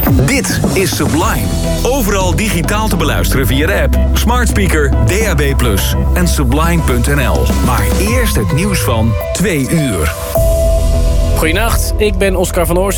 Dit is Sublime. Overal digitaal te beluisteren via de app, smart speaker, DAB+ en sublime.nl. Maar eerst het nieuws van 2 uur. Goedenacht, ik ben Oscar van Oorst.